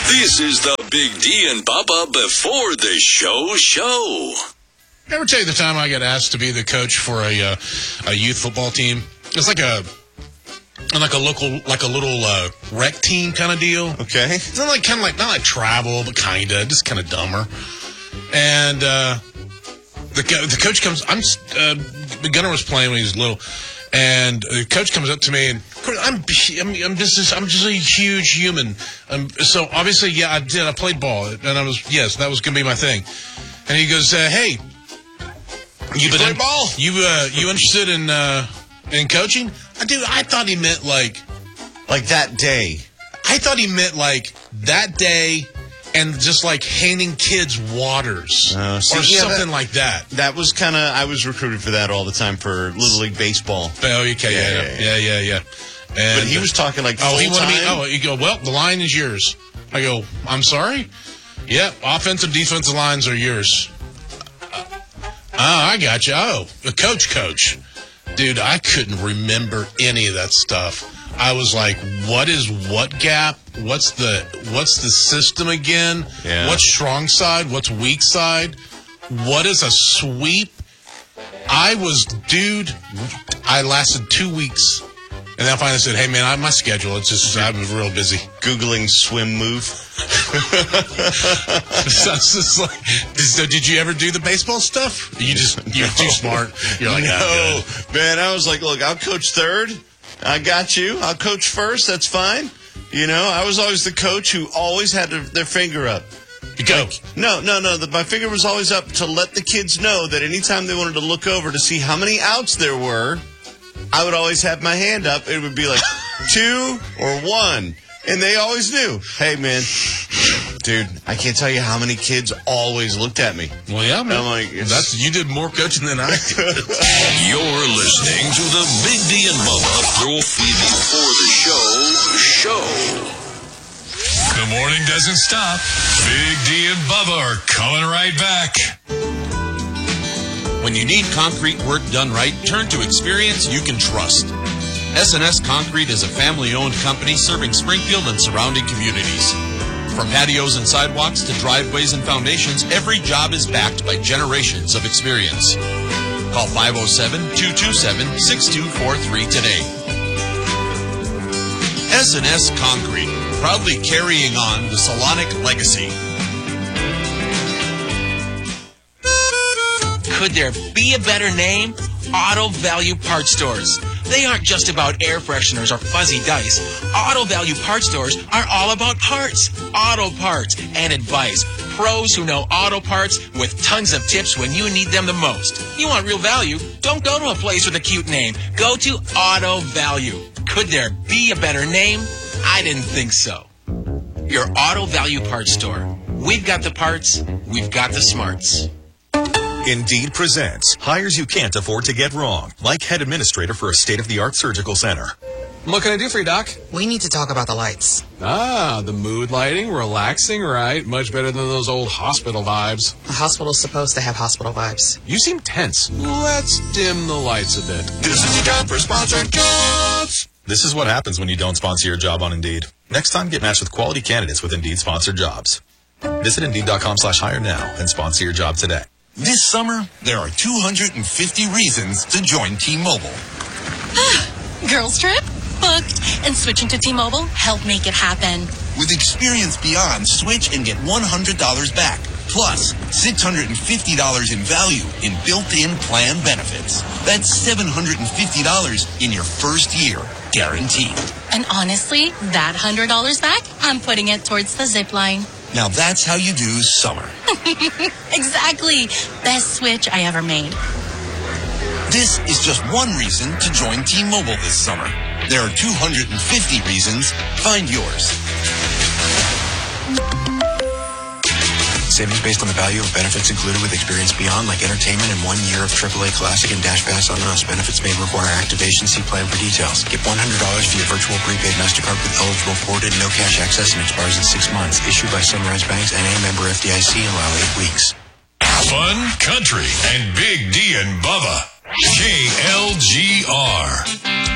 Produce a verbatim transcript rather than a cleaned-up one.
This is the Big D and Bubba before the show show. Ever tell you the time I got asked to be the coach for a uh, a youth football team? It's like a like a local, like a little uh, rec team kind of deal. Okay. It's not like kind of like not like travel, but kind of just kind of dumber. And uh, the the coach comes. I'm uh, Gunnar was playing when he was little, and the coach comes up to me and I'm I'm, I'm just I'm just a huge human. Um, so obviously, yeah, I did. I played ball, and I was yes, that was gonna be my thing. And he goes, uh, "Hey, you, you play in, ball? You uh, you interested in uh, in coaching?" I do. I thought he meant like like that day. I thought he meant like that day. And just like handing kids waters uh, see, or yeah, something that, like that. That was kind of, I was recruited for that all the time for Little League Baseball. Oh, okay, yeah, yeah, yeah, yeah. yeah, yeah. And, but he was talking like oh, he wanted time. me. Oh, you go. Well, the line is yours. I go. I'm sorry. Yep, offensive, defensive lines are yours. Oh, I got you. Oh, a coach, coach, dude. I couldn't remember any of that stuff. I was like, what is what gap? What's the what's the system again? Yeah. What's strong side? What's weak side? What is a sweep? I was, dude, I lasted two weeks. And then I finally said, hey, man, I have my schedule. It's just, I'm real busy. Googling swim move. So, it's just like, so did you ever do the baseball stuff? You just, you're no. too smart. You're like, no, oh, man, I was like, look, I'll coach third. I got you. I'll coach first. That's fine. You know, I was always the coach who always had to, their finger up. You go. Like, no, no, no. The, my finger was always up to let the kids know that anytime they wanted to look over to see how many outs there were, I would always have my hand up. It would be like two or one. And they always knew, hey, man, dude, I can't tell you how many kids always looked at me. Well, yeah, man. I'm like, That's, you did more coaching than I did. You're listening to the Big D and Bubba before the show show. The morning doesn't stop. Big D and Bubba are coming right back. When you need concrete work done right, turn to experience you can trust. S and S Concrete is a family-owned company serving Springfield and surrounding communities. From patios and sidewalks to driveways and foundations, every job is backed by generations of experience. Call five oh seven, two two seven, six two four three today. S and S Concrete, proudly carrying on the Solonic legacy. Could there be a better name? Auto Value Parts Stores. They aren't just about air fresheners or fuzzy dice. Auto Value Parts Stores are all about parts, auto parts, and advice. Pros who know auto parts with tons of tips when you need them the most. You want real value? Don't go to a place with a cute name. Go to Auto Value. Could there be a better name? I didn't think so. Your Auto Value Parts Store. We've got the parts. We've got the smarts. Indeed presents hires you can't afford to get wrong, like head administrator for a state-of-the-art surgical center. What can I do for you, Doc? We need to talk about the lights. Ah, the mood lighting, relaxing, right? Much better than those old hospital vibes. A hospital's supposed to have hospital vibes. You seem tense. Let's dim the lights a bit. This is your time for sponsored jobs. This is what happens when you don't sponsor your job on Indeed. Next time, get matched with quality candidates with Indeed sponsored jobs. Visit Indeed.com slash hire now and sponsor your job today. This summer, there are two hundred fifty reasons to join T-Mobile. Girls trip? Booked. And switching to T-Mobile helped make it happen. With Experience Beyond, switch and get one hundred dollars back. Plus, six hundred fifty dollars in value in built-in plan benefits. That's seven hundred fifty dollars in your first year, guaranteed. And honestly, that one hundred dollars back, I'm putting it towards the zip line. Now that's how you do summer. Exactly. Best switch I ever made. This is just one reason to join T-Mobile this summer. There are two hundred fifty reasons. Find yours. Savings based on the value of benefits included with Experience Beyond, like entertainment and one year of triple A Classic and Dash Pass on us. Benefits may require activation. See plan for details. Get one hundred dollars via virtual prepaid MasterCard with eligible forwarded no cash access and expires in six months. Issued by Sunrise Banks, N A member F D I C, and allow eight weeks. Fun, country, and Big D and Bubba. K L G R.